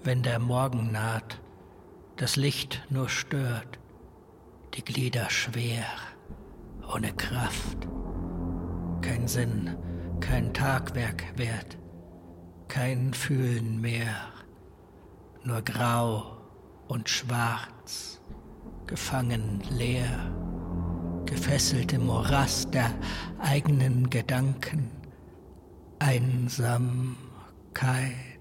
wenn der Morgen naht, das Licht nur stört, die Glieder schwer, ohne Kraft, kein Sinn, kein Tagwerk wert, kein Fühlen mehr, nur grau und schwarz, gefangen leer, gefesselt im Morass der eigenen Gedanken, Einsamkeit.